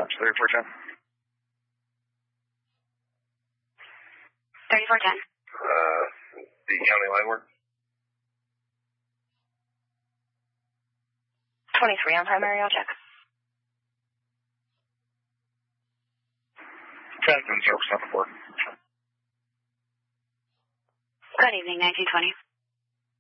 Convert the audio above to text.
Dispatch 3410. 3410. The county line work? 23 on primary, I'll check. 10-074. Good evening, 1920.